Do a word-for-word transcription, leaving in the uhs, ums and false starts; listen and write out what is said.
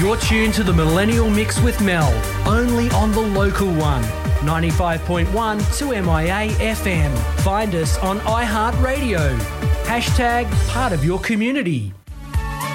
You're tuned to the Millennial Mix with Mel, only on the local one, ninety-five point one to M I A F M. Find us on iHeartRadio. Hashtag part of your community.